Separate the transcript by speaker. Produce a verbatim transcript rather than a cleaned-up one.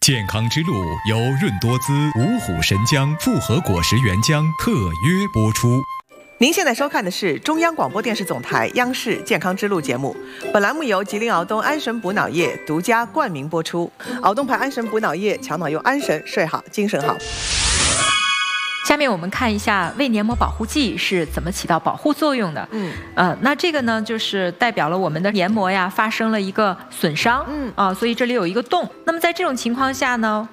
Speaker 1: 健康之路由润多滋、五虎神姜复合果实原浆特约播出。
Speaker 2: 您现在收看的是中央广播电视总台央视健康之路节目，本栏目由吉林敖东安神补脑液独家冠名播出。敖东牌安神补脑液，强脑用安神，睡好精神好。
Speaker 3: 下面我们看一下胃黏膜保护剂是怎么起到保护作用的。嗯，呃，那这个呢，就是代表了我们的黏膜呀发生了一个损伤。嗯，啊，所以这里有一个洞。那么在这种情况下呢，